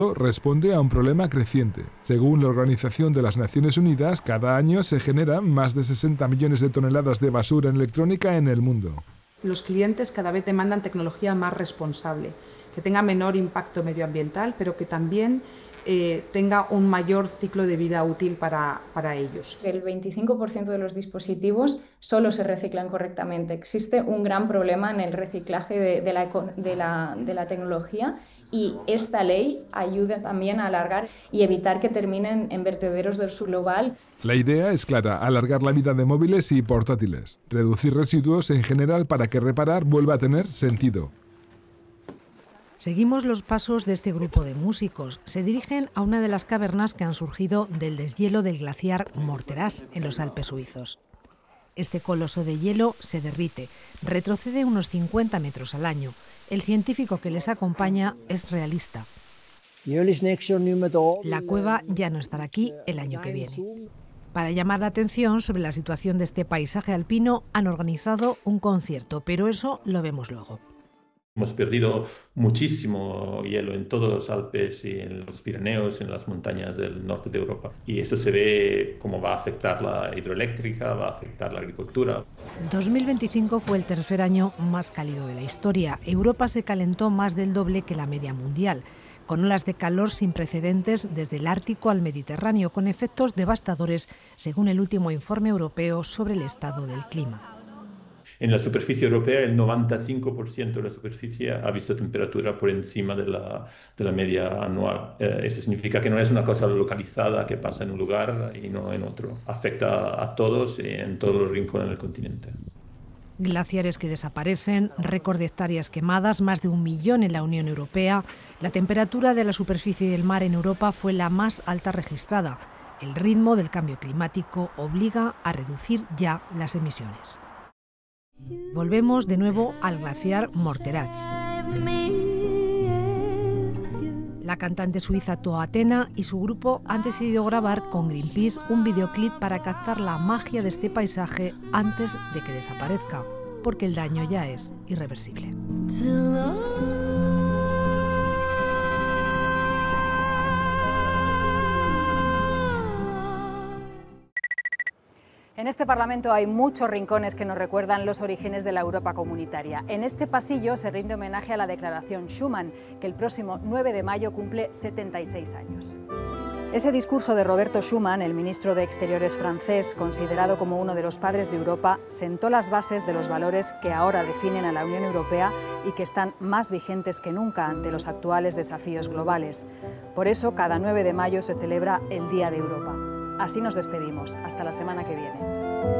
responde a un problema creciente. Según la Organización de las Naciones Unidas, cada año se generan más de 60 millones de toneladas de basura electrónica en el mundo. Los clientes cada vez demandan tecnología más responsable, que tenga menor impacto medioambiental, pero que también tenga un mayor ciclo de vida útil para ellos. El 25% de los dispositivos solo se reciclan correctamente. Existe un gran problema en el reciclaje de la tecnología y esta ley ayuda también a alargar y evitar que terminen en vertederos del sur global. La idea es clara: alargar la vida de móviles y portátiles, reducir residuos en general para que reparar vuelva a tener sentido. Seguimos los pasos de este grupo de músicos. Se dirigen a una de las cavernas que han surgido del deshielo del glaciar Morteras, en los Alpes suizos. Este coloso de hielo se derrite, retrocede unos 50 metros al año. El científico que les acompaña es realista. La cueva ya no estará aquí el año que viene. Para llamar la atención sobre la situación de este paisaje alpino, han organizado un concierto, pero eso lo vemos luego. Hemos perdido muchísimo hielo en todos los Alpes y en los Pirineos, en las montañas del norte de Europa. Y eso se ve cómo va a afectar la hidroeléctrica, va a afectar la agricultura. 2025 fue el tercer año más cálido de la historia. Europa se calentó más del doble que la media mundial, con olas de calor sin precedentes desde el Ártico al Mediterráneo, con efectos devastadores, según el último informe europeo sobre el estado del clima. En la superficie europea, el 95% de la superficie ha visto temperatura por encima de la media anual. Eso significa que no es una cosa localizada que pasa en un lugar y no en otro. Afecta a todos y en todos los rincones del continente. Glaciares que desaparecen, récord de hectáreas quemadas, más de 1 millón en la Unión Europea. La temperatura de la superficie del mar en Europa fue la más alta registrada. El ritmo del cambio climático obliga a reducir ya las emisiones. Volvemos de nuevo al glaciar Morteratsch. La cantante suiza Toa Tena y su grupo han decidido grabar con Greenpeace un videoclip para captar la magia de este paisaje antes de que desaparezca, porque el daño ya es irreversible. En este Parlamento hay muchos rincones que nos recuerdan los orígenes de la Europa comunitaria. En este pasillo se rinde homenaje a la Declaración Schuman, que el próximo 9 de mayo cumple 76 años. Ese discurso de Roberto Schuman, el ministro de Exteriores francés, considerado como uno de los padres de Europa, sentó las bases de los valores que ahora definen a la Unión Europea y que están más vigentes que nunca ante los actuales desafíos globales. Por eso, cada 9 de mayo se celebra el Día de Europa. Así nos despedimos. Hasta la semana que viene.